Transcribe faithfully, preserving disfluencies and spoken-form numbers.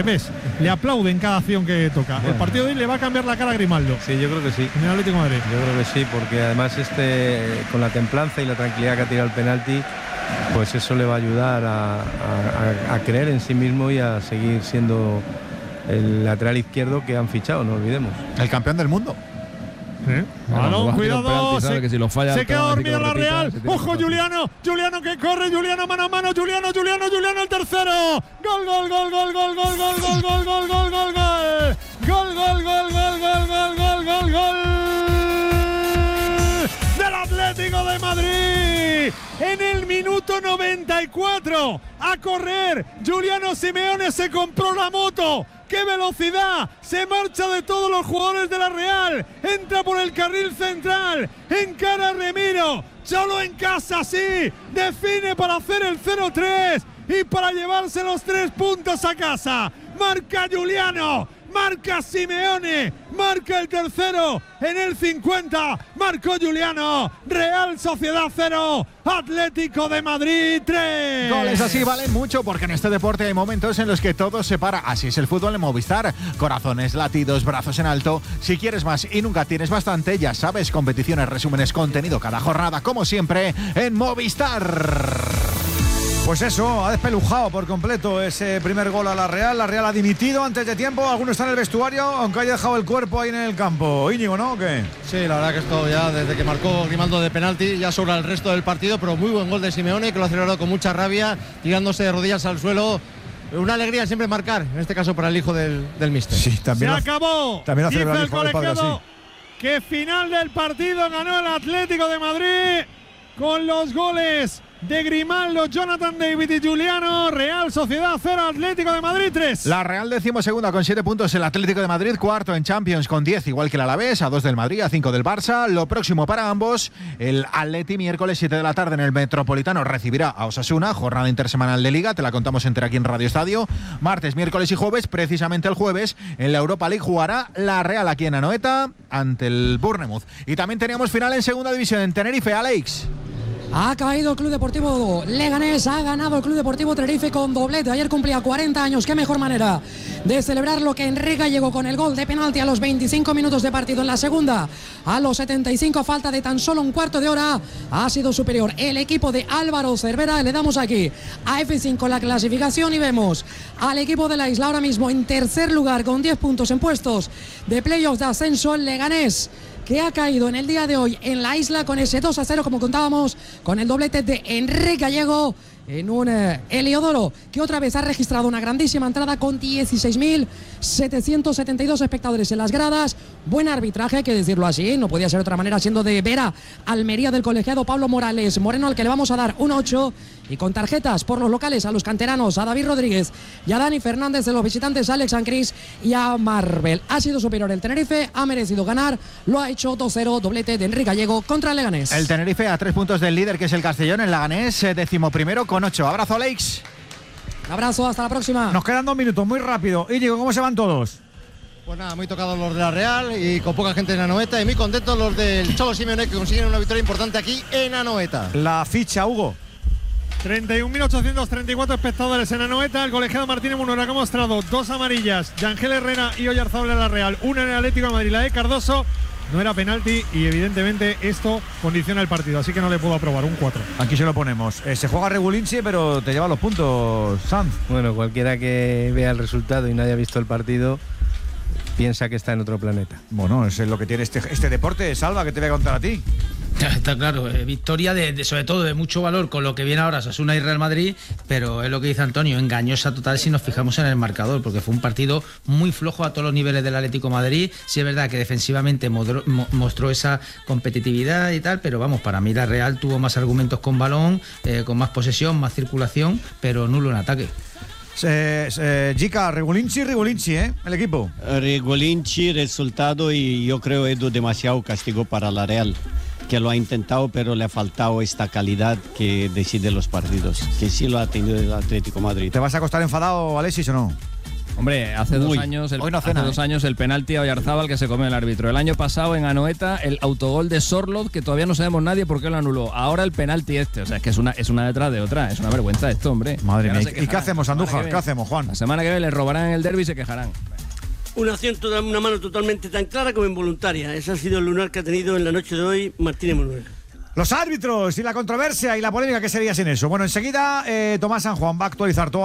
revés, le aplauden cada acción que toca. Bueno. El partido de hoy le va a cambiar la cara a Grimaldo. Sí, yo creo que sí. En el Atlético de Madrid. Yo creo que sí, porque además este, con la templanza y la tranquilidad que ha tirado el penalti, pues eso le va a ayudar a, a, a creer en sí mismo y a seguir siendo el lateral izquierdo que han fichado, no olvidemos. El campeón del mundo. ¿Eh? Balón, cuidado, se, que si lo falla, se queda dormido la Real. Ojo, Juliano, Juliano que corre, Juliano mano a mano, Juliano, Juliano, Juliano el tercero. Gol, gol, gol, gol, gol, gol, gol, gol, gol, gol, gol, gol, gol. Gol, gol, gol, gol, gol, gol, gol, gol, gol. Del Atlético de Madrid. En el minuto noventa y cuatro. A correr. Juliano Simeone se compró la moto. ¡Qué velocidad! Se marcha de todos los jugadores de la Real. Entra por el carril central. Encara a Remiro. Solo en casa, sí. Define para hacer el cero tres. Y para llevarse los tres puntos a casa. Marca Juliano. Marca Simeone. Marca el tercero en el cincuenta. Marcó Juliano. Real Sociedad cero. Atlético de Madrid tres. Goles así valen mucho porque en este deporte hay momentos en los que todo se para. Así es el fútbol en Movistar. Corazones, latidos, brazos en alto. Si quieres más y nunca tienes bastante, ya sabes, competiciones, resúmenes, contenido cada jornada, como siempre, en Movistar. Pues eso, ha despelujado por completo ese primer gol a la Real. La Real ha dimitido antes de tiempo. Alguno está en el vestuario, aunque haya dejado el cuerpo ahí en el campo. Íñigo, ¿no? ¿O qué? Sí, la verdad que esto ya desde que marcó Grimaldo de penalti ya sobra el resto del partido, pero muy buen gol de Simeone, que lo ha celebrado con mucha rabia, tirándose de rodillas al suelo. Una alegría siempre marcar, en este caso para el hijo del, del míster. Sí, también. Se acabó. También dice el colegiado que final del partido ganó el Atlético de Madrid con los goles de Grimaldo, Jonathan David y Juliano. Real Sociedad cero, Atlético de Madrid tres. La Real decimosegunda con siete puntos, el Atlético de Madrid cuarto en Champions con diez, igual que el Alavés, a dos del Madrid, a cinco del Barça. Lo próximo para ambos, el Atleti miércoles siete de la tarde en el Metropolitano recibirá a Osasuna, jornada intersemanal de Liga, te la contamos entera aquí en Radio Estadio. Martes, miércoles y jueves, precisamente el jueves, en la Europa League jugará la Real aquí en Anoeta ante el Bournemouth. Y también teníamos final en segunda división en Tenerife, Alex. Ha caído el Club Deportivo Leganés, ha ganado el Club Deportivo Tenerife con doblete. Ayer cumplía cuarenta años, qué mejor manera de celebrar lo que Enrique Gallego con el gol de penalti a los veinticinco minutos de partido en la segunda. A los setenta y cinco, a falta de tan solo un cuarto de hora, ha sido superior el equipo de Álvaro Cervera. Le damos aquí a F cinco la clasificación y vemos al equipo de la isla ahora mismo en tercer lugar con diez puntos en puestos de playoffs de ascenso. El Leganés, que ha caído en el día de hoy en la isla con ese dos a cero, como contábamos, con el doblete de Enrique Gallego en un eh, Heliodoro que otra vez ha registrado una grandísima entrada con dieciséis mil setecientos setenta y dos espectadores en las gradas. Buen arbitraje, hay que decirlo así, no podía ser de otra manera, siendo de Vera Almería del colegiado Pablo Morales Moreno, al que le vamos a dar un ocho, y con tarjetas por los locales a los canteranos, a David Rodríguez y a Dani Fernández, de los visitantes a Alex Ancris y a Marvel. Ha sido superior el Tenerife, ha merecido ganar, lo ha hecho dos cero, doblete de Enrique Gallego contra el Leganés. El Tenerife a tres puntos del líder, que es el Castellón, el Leganés eh, decimoprimero con ocho. Abrazo, Alex. Un abrazo, hasta la próxima. Nos quedan dos minutos, muy rápido. Íñigo, ¿cómo se van todos? Pues nada, muy tocados los de la Real y con poca gente en Anoeta, y muy contentos los del Cholo Simeone, que consiguen una victoria importante aquí en Anoeta. La ficha, Hugo. treinta y un mil ochocientos treinta y cuatro espectadores en Anoeta. El colegiado Martínez Munera que ha mostrado dos amarillas de Ángel Herrera y Oyarzabal en la Real, una en el Atlético de Madrid, la de Cardoso. No era penalti y evidentemente esto condiciona el partido, así que no le puedo aprobar un cuatro. Aquí se lo ponemos. Eh, se juega Regulinci, pero te lleva los puntos, Sanz. Bueno, cualquiera que vea el resultado y no haya visto el partido piensa que está en otro planeta. Bueno, eso es lo que tiene este, este deporte, Salva, que te voy a contar a ti. Está claro, eh, victoria de, de sobre todo de mucho valor con lo que viene ahora Osasuna y Real Madrid, pero es lo que dice Antonio, engañosa total si nos fijamos en el marcador, porque fue un partido muy flojo a todos los niveles del Atlético de Madrid. Sí es verdad que defensivamente modró, mo, mostró esa competitividad y tal, pero vamos, para mí la Real tuvo más argumentos con balón, eh, con más posesión, más circulación, pero nulo en ataque. Eh, eh, Gica, Regulinci, Regulinci, ¿eh? El equipo. Regulinci, resultado, y yo creo Edu demasiado castigo para la Real, que lo ha intentado, pero le ha faltado esta calidad que decide los partidos, que sí lo ha tenido el Atlético de Madrid. ¿Te vas a acostar enfadado, Alexis, o no? Hombre, hace dos Uy, años el, hoy no hace cena, dos ¿eh? años el penalti a Oyarzábal que se comió el árbitro. El año pasado en Anoeta el autogol de Sorloth que todavía no sabemos nadie por qué lo anuló. Ahora el penalti este, o sea, es que es una, es una detrás de otra. Es una vergüenza esto, hombre. Madre Y ahora mía. se ¿Y qué quejarán. hacemos, La semana Andújar? que ¿Qué viene- hacemos, Juan? La semana que viene les robarán en el derbi y se quejarán. Una acción, toda- una mano totalmente tan clara como involuntaria. Ese ha sido el lunar que ha tenido en la noche de hoy Martínez Manuel. Los árbitros y la controversia y la polémica, ¿qué sería sin eso? Bueno, enseguida eh, Tomás San Juan va a actualizar todo.